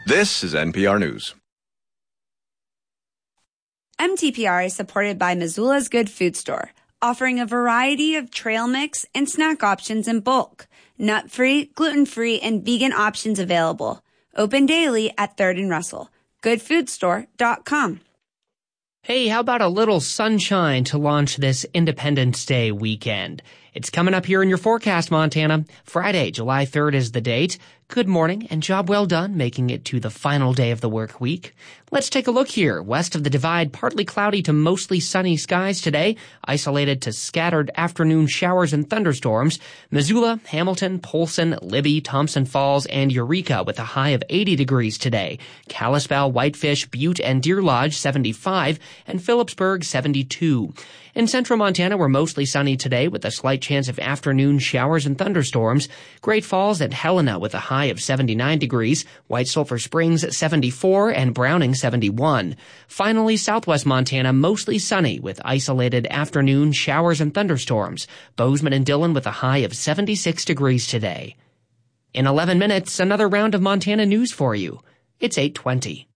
This is NPR News. MTPR is supported by Missoula's Good Food Store, offering a variety of trail mix and snack options in bulk. Nut-free, gluten-free, and vegan options available. Open daily at 3rd and Russell. GoodFoodStore.com. Hey, how about a little sunshine to launch this Independence Day weekend? It's coming up here in your forecast, Montana. Friday, July 3rd is the date. Good morning and job well done making it to the final day of the work week. Let's take a look here. West of the Divide, partly cloudy to mostly sunny skies today, isolated to scattered afternoon showers and thunderstorms. Missoula, Hamilton, Polson, Libby, Thompson Falls, and Eureka with a high of 80 degrees today. Kalispell, Whitefish, Butte, and Deer Lodge 75, and Phillipsburg 72. In central Montana, we're mostly sunny today with a slight chance of afternoon showers and thunderstorms. Great Falls and Helena with a high of 79 degrees, White Sulphur Springs 74, and Browning 71. Finally, southwest Montana mostly sunny with isolated afternoon showers and thunderstorms. Bozeman and Dillon with a high of 76 degrees today. In 11 minutes, another round of Montana news for you. It's 8:20.